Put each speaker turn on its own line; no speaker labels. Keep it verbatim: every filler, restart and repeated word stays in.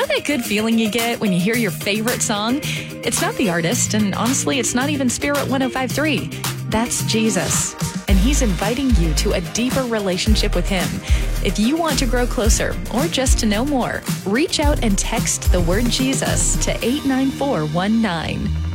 know that good feeling you get when you hear your favorite song? It's not the artist, and honestly, it's not even Spirit one oh five point three. That's Jesus. And he's inviting you to a deeper relationship with him. If you want to grow closer or just to know more, reach out and text the word Jesus to eight nine four one nine.